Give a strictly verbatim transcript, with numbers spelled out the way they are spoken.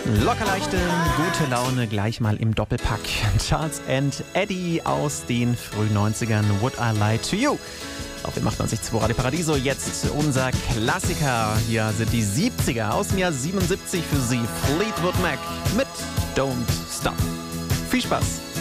Lockerleichte, gute Laune, gleich mal im Doppelpack. Charles and Eddie aus den frühen neunzigern, Would I Lie to You? Auf dem achtundneunzig Komma zwei Radio Paradiso jetzt unser Klassiker. Hier sind die siebziger aus dem Jahr siebenundsiebzig für Sie. Fleetwood Mac mit Don't Stop. Viel Spaß!